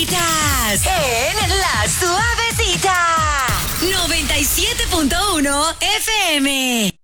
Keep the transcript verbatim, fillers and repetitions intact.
Suavecitas en La Suavecita noventa y siete punto uno F M.